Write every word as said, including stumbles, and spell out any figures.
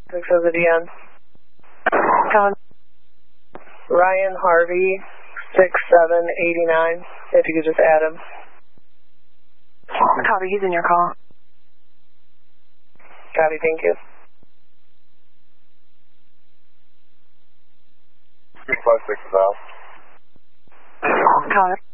six of the D N. Copy. Ryan Harvey, six seven eight nine, if you could just add him. Copy, he's in your call. Copy, thank you. three five six is out. Copy.